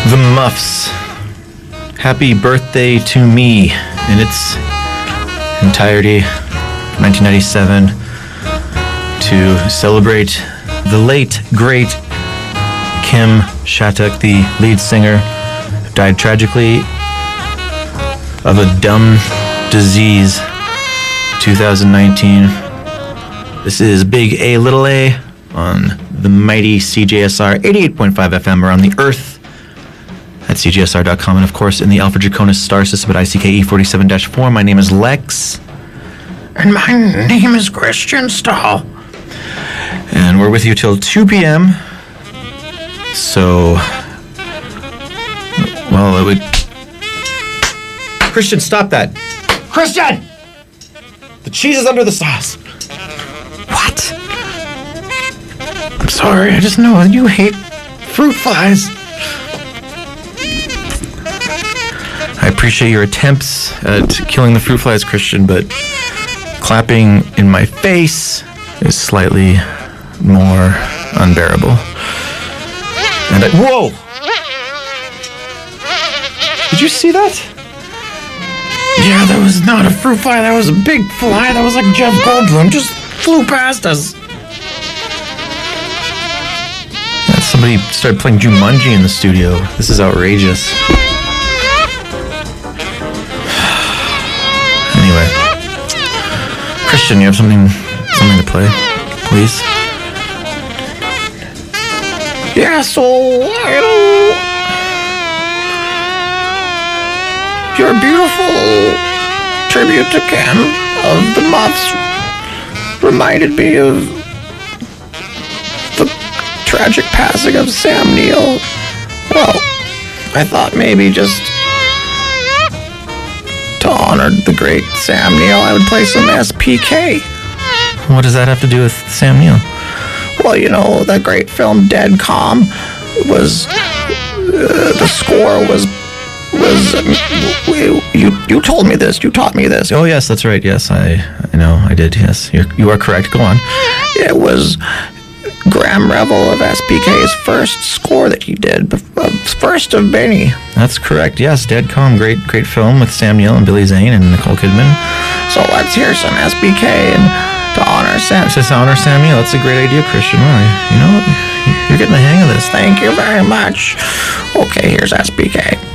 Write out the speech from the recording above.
The Muffs. Happy Birthday to Me in its entirety, 1997, to celebrate the late, great Kim Shattuck, the lead singer, who died tragically of a dumb disease, 2019. This is Big A Little A on the mighty CJSR 88.5 FM around the Earth at cjsr.com, and of course in the Alpha Draconis star system at ICKE 47-4. My name is Lex. And my name is Christian Stahl. And we're with you till 2 p.m. So, well, it would... Christian, stop that. Christian! The cheese is under the sauce. What? I'm sorry, I just know you hate fruit flies. I appreciate your attempts at killing the fruit flies, Christian, but clapping in my face is slightly more unbearable. And whoa! Did you see that? Yeah, that was not a fruit fly, that was a big fly. That was like Jeff Goldblum, just flew past us. Yeah, somebody started playing Jumanji in the studio. This is outrageous. Anyway, Christian, you have something to play, please? Yeah, so, your beautiful tribute to Kim of the Muffs reminded me of the tragic passing of Sam Neill. Well, I thought maybe just to honor the great Sam Neill, I would play some SPK. What does that have to do with Sam Neill? Well, you know, that great film Dead Calm was, the score was you told me this, you taught me this. Oh yes, that's right. Yes, I know, I did. Yes, you are correct. Go on. It was Graham Revel of SPK's first score that he did, first of many. That's correct. Yes, Dead Calm, great film with Sam Neill and Billy Zane and Nicole Kidman. So let's hear some SPK and to honor Sam. Just honor Sam Neill. That's a great idea, Christian. Well, you know, you're getting the hang of this. Thank you very much. Okay, here's SPK.